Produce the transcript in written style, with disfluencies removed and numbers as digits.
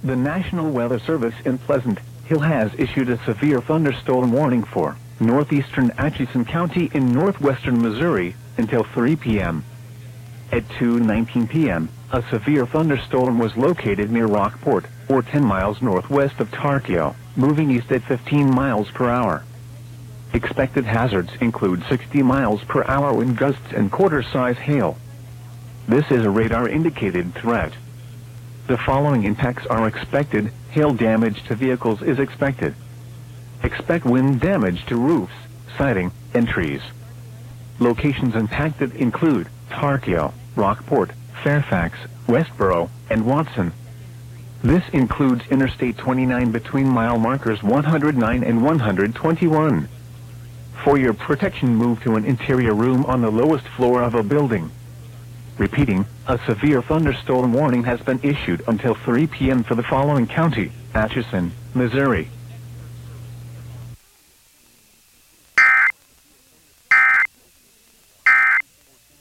The National Weather Service in Pleasant Hill has issued a severe thunderstorm warning for northeastern Atchison County in northwestern Missouri until 3 p.m. At 2:19 p.m., a severe thunderstorm was located near Rockport, or 10 miles northwest of Tarkio, moving east at 15 miles per hour. Expected hazards include 60 miles per hour wind gusts and quarter-size hail. This is a radar-indicated threat. The following impacts are expected. Hail damage to vehicles is expected. Expect wind damage to roofs, siding, and trees. Locations impacted include Tarkio, Rockport, Fairfax, Westboro, and Watson. This includes Interstate 29 between mile markers 109 and 121. For your protection, move to an interior room on the lowest floor of a building. Repeating, a severe thunderstorm warning has been issued until 3 p.m. for the following county: Atchison, Missouri,